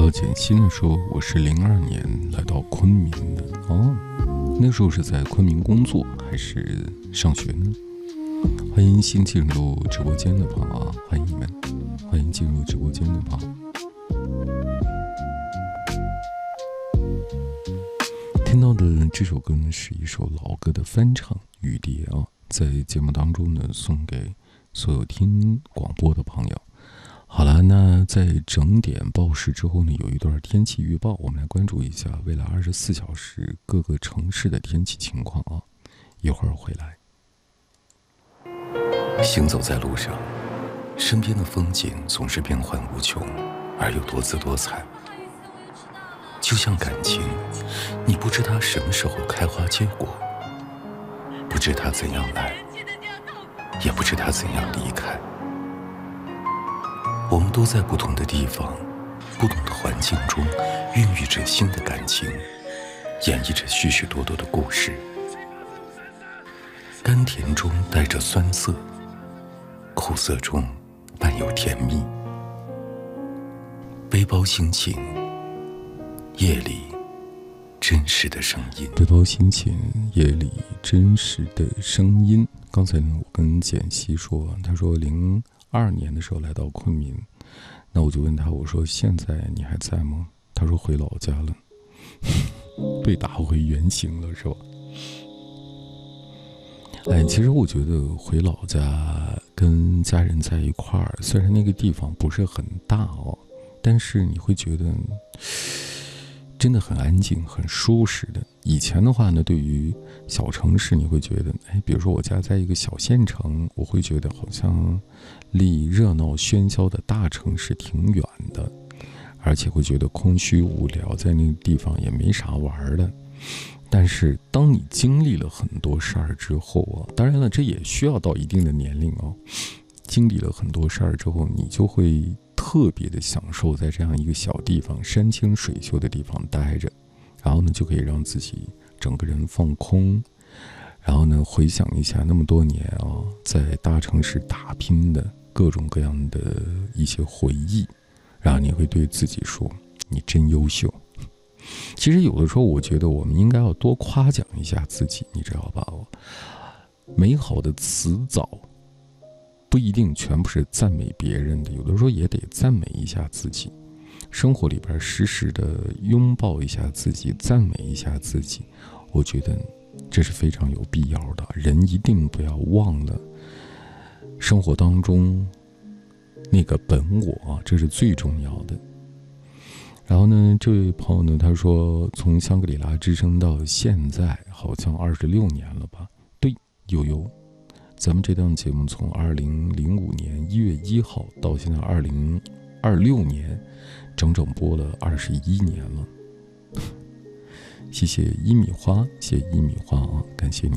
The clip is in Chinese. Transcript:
到简溪的时候，我是02年来到昆明的那时候是在昆明工作还是上学呢？欢迎新进入直播间的朋友欢迎你们，欢迎进入直播间的朋友。听到的这首歌呢，是一首老歌的翻唱雨蝶在节目当中呢，送给所有听广播的朋友。好了，那在整点报时之后呢，有一段天气预报，我们来关注一下未来24小时各个城市的天气情况一会儿回来。 行走在路上，身边的风景总是变幻无穷，而又多姿多彩。就像感情，你不知它什么时候开花结果，不知它怎样来，也不知它怎样离开。我们都在不同的地方，不同的环境中，孕育着新的感情，演绎着许许多多的故事。甘甜中带着酸涩，苦涩中伴有甜蜜。背包心情，夜里真实的声音。 背包心情，夜里真实的声音。刚才呢，我跟简溪说，他说02年的时候来到昆明，那我就问他，我说现在你还在吗？他说回老家了，被打回原形了，是吧？其实我觉得回老家跟家人在一块儿，虽然那个地方不是很大但是你会觉得真的很安静很舒适的。以前的话呢，对于小城市你会觉得比如说我家在一个小县城，我会觉得好像离热闹喧嚣的大城市挺远的，而且会觉得空虚无聊，在那个地方也没啥玩的。但是当你经历了很多事儿之后当然了，这也需要到一定的年龄经历了很多事儿之后，你就会特别的享受在这样一个小地方山清水秀的地方待着，然后呢就可以让自己整个人放空，然后呢回想一下那么多年在大城市打拼的各种各样的一些回忆，然后你会对自己说你真优秀。其实有的时候我觉得我们应该要多夸奖一下自己，你知道吧美好的词藻不一定全部是赞美别人的，有的时候也得赞美一下自己。生活里边时时的拥抱一下自己，赞美一下自己，我觉得这是非常有必要的。人一定不要忘了生活当中那个本我这是最重要的。然后呢，这位朋友呢，他说从香格里拉之声到现在好像26年了吧？对，有。咱们这档节目从2005年1月1号到现在2026年，整整播了21年了。谢谢一米花，谢谢一米花感谢你。